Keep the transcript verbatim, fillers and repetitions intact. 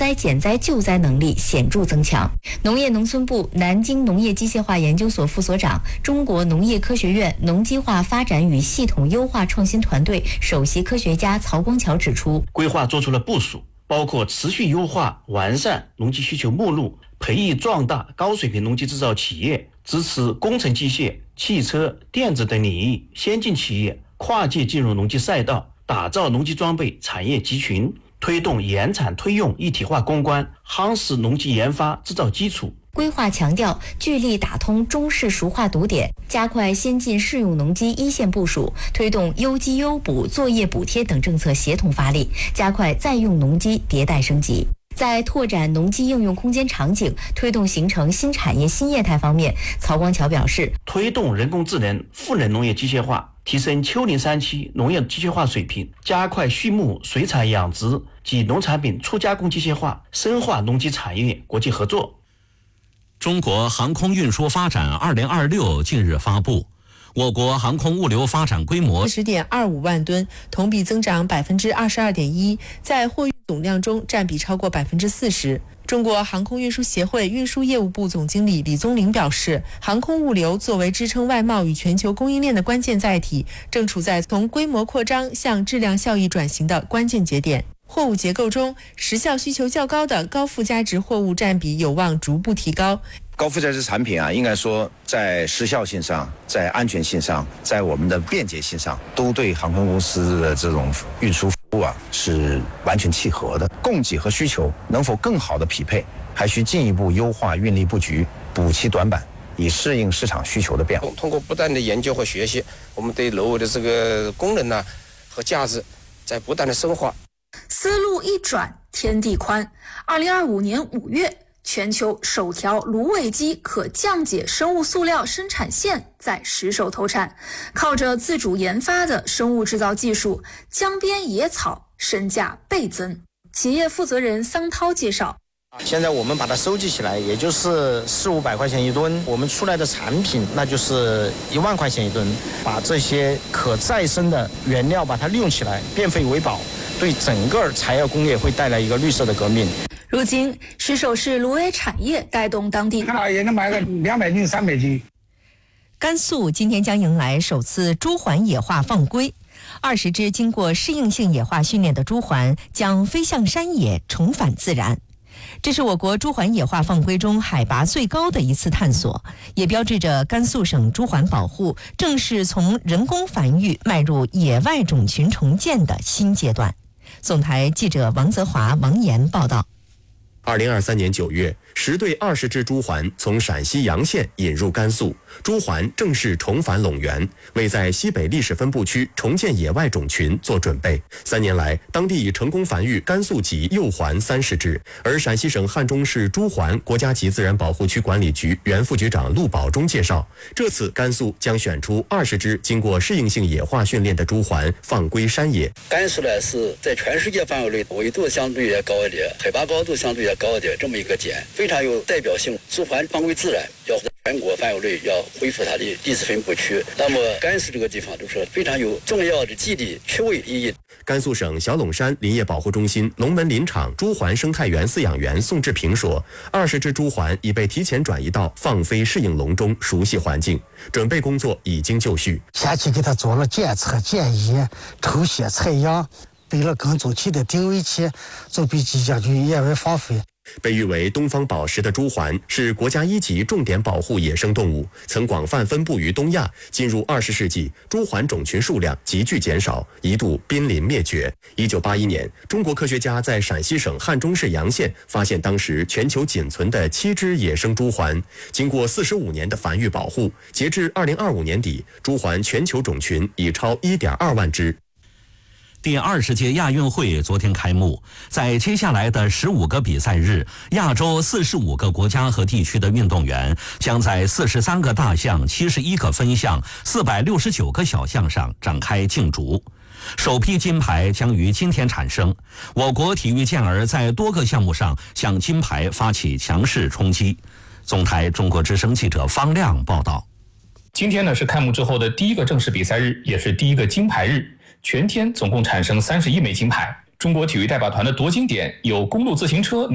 灾减灾救灾能力显著增强。农业农村部南京农业机械化研究所副所长、中国农业科学院农机化发展与系统优化创新团队首席科学家曹光桥指出， 规划做出了部署，包括持续优化完善农机需求目录，培育壮大高水平农机制造企业，支持工程机械、汽车、电子等领域先进企业跨界进入农机赛道，打造农机装备产业集群，推动研产推用一体化攻关，夯实农机研发制造基础。 规划强调聚力打通中式熟化堵点，加快先进适用农机一线部署，推动优机优补、作业补贴等政策协同发力，加快在用农机迭代升级。在拓展农机应用空间场景、推动形成新产业新业态方面，曹光桥表示， 推动人工智能、赋能农业机械化，提升丘陵山区农业机械化水平，加快畜牧、水产养殖及农产品初加工机械化，深化农机产业国际合作。 中国航空运输发展二零二六近日发布，我国航空物流发展规模十点二五万吨，同比增长百分之二十二点一，在货运总量中占比超过百分之四十。中国航空运输协会运输业务部总经理李宗林表示，航空物流作为支撑外贸与全球供应链的关键载体，正处在从规模扩张向质量效益转型的关键节点。货物结构中，时效需求较高的高附加值货物占比有望逐步提高。 高附加值产品啊，应该说在时效性上、在安全性上、在我们的便捷性上，都对航空公司的这种运输服务啊是完全契合的。供给和需求能否更好的匹配，还需进一步优化运力布局，补齐短板，以适应市场需求的变化。 通过不断的研究和学习，我们对楼的这个功能呢、啊、和价值在不断的深化。 思路一转，天地宽。二零二五年五月，全球首条芦苇机可降解生物塑料生产线在石首投产。靠着自主研发的生物制造技术，江边野草身价倍增。企业负责人桑涛介绍， 现在我们把它收集起来，也就是四五百块钱一吨，我们出来的产品那就是一万块钱一吨。把这些可再生的原料把它利用起来，变废为宝，对整个柴药工业会带来一个绿色的革命。 如今，石首是芦苇产业带动当地， 看也能卖个两百斤、三百斤。 甘肃今天将迎来首次朱鹮野化放归，二十只经过适应性野化训练的朱鹮将飞向山野，重返自然。这是我国朱鹮野化放归中海拔最高的一次探索，也标志着甘肃省朱鹮保护正式从人工繁育迈入野外种群重建的新阶段。总台记者王泽华、王岩报道。 二零二三年九月，十对二十只朱鹮从陕西洋县引入甘肃，朱鹮正式重返陇原，为在西北历史分布区重建野外种群做准备。三年来，当地已成功繁育甘肃籍幼鹮三十只。而陕西省汉中市朱鹮国家级自然保护区管理局原副局长陆宝忠介绍，这次甘肃将选出二十只经过适应性野化训练的朱鹮放归山野。 甘肃呢是在全世界范围内纬度相对也高一点，海拔高度相对也高一点，这么一个点非常有代表性。朱鹮放归自然，要在全国范围内要恢复它的地质分布区。那么甘肃这个地方就是非常有重要的地理区位意义。 甘肃省小陇山林业保护中心龙门林场朱鹮生态园饲养员宋志平说，二十只朱鹮已被提前转移到放飞适应笼中，熟悉环境，准备工作已经就绪。 先去给它做了检测、检疫、抽血、采样，备了耕作期的定位器，准备即将去野外放飞。 被誉为东方宝石的朱鹮是国家一级重点保护野生动物，曾广泛分布于东亚。进入二十世纪，朱鹮种群数量急剧减少，一度濒临灭绝。一九八一年，中国科学家在陕西省汉中市洋县发现当时全球仅存的七只野生朱鹮。经过四十五年的繁育保护，截至二零二五年底，朱鹮全球种群已超一点二万只。 第二十届亚运会昨天开幕，在接下来的十五个比赛日，亚洲四十五个国家和地区的运动员将在四十三个大项、七十一个分项、四百六十九个小项上展开竞逐。首批金牌将于今天产生，我国体育健儿在多个项目上向金牌发起强势冲击。总台中国之声记者方亮报道。 今天呢是开幕之后的第一个正式比赛日，也是第一个金牌日。全天总共产生三十一枚金牌。中国体育代表团的夺金点有公路自行车